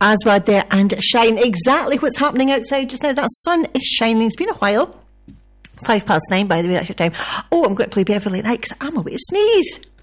Aswad there and Shine. Exactly what's happening outside just now. That sun is shining. It's been a while. 9:05, by the way, that's your time. Oh, I'm going to play Beverly Knight because I'm away to sneeze.